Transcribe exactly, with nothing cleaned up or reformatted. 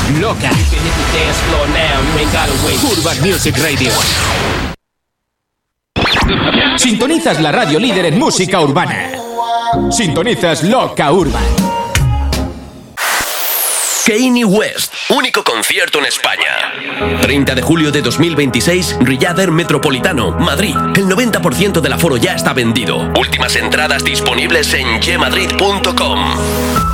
loca. Urban Music Radio. Sintonizas la radio líder en música urbana. Sintonizas Loca Urban. Kanye West, único concierto en España. treinta de julio de dos mil veintiséis, Riader Metropolitano, Madrid. El noventa por ciento del aforo ya está vendido. Últimas entradas disponibles en ye madrid punto com.